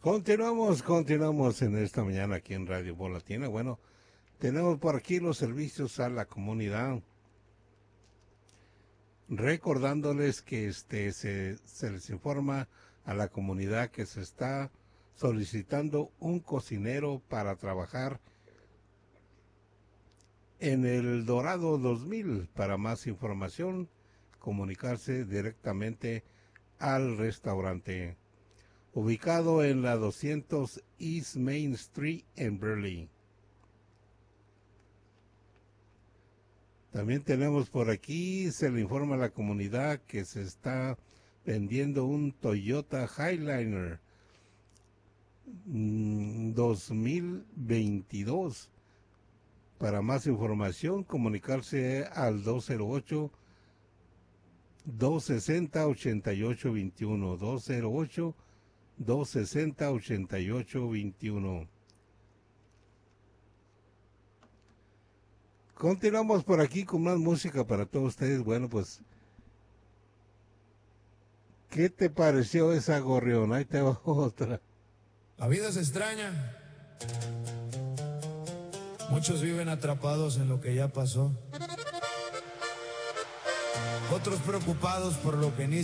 Continuamos en esta mañana aquí en Radio Voz Latina. Bueno, tenemos por aquí los servicios a la comunidad. Recordándoles que se les informa a la comunidad que se está solicitando un cocinero para trabajar en el Dorado 2000. Para más información, comunicarse directamente al restaurante, ubicado en la 200 East Main Street en Burley. También tenemos por aquí, se le informa a la comunidad que se está vendiendo un Toyota Highliner 2022. Para más información, comunicarse al 208-260-8821. 260-8821. Continuamos por aquí con más música para todos ustedes. Bueno, pues, ¿qué te pareció esa gorrión? Ahí te va otra. La vida es extraña. Muchos viven atrapados en lo que ya pasó. Otros preocupados por lo que ni